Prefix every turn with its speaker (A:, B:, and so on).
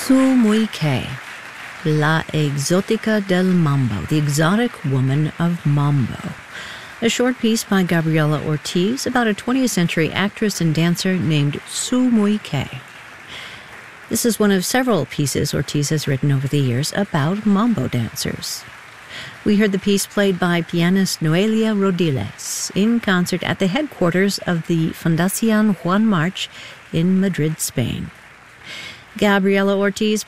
A: Su Muy Que, La Exótica del Mambo, the exotic woman of mambo. A short piece by Gabriela Ortiz about a 20th century actress and dancer named Su Muy Que. This is one of several pieces Ortiz has written over the years about mambo dancers. We heard the piece played by pianist Noelia Rodiles in concert at the headquarters of the Fundación Juan March in Madrid, Spain. Gabriela Ortiz